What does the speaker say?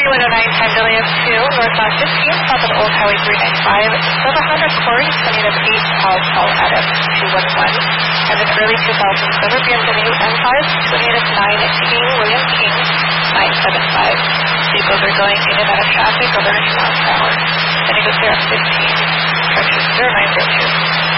3109 Vandalia 2, northbound 15, south of Old Highway 395, Silver Honda Corey, 20 of 8, Paul Adam 211, and an early 2000 Silver BMW M5, 28 of 9, King, William King, 975. Vehicles are going in and out of traffic over 90 miles per hour. Then it goes there at 15, direction 0902.